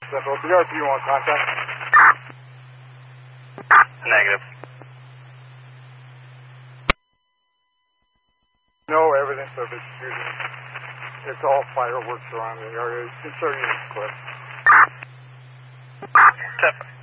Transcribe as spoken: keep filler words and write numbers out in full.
Central. B R P one contact. Negative. No evidence of it shooting. It's all fireworks around the area. It's our unit clip. Tip.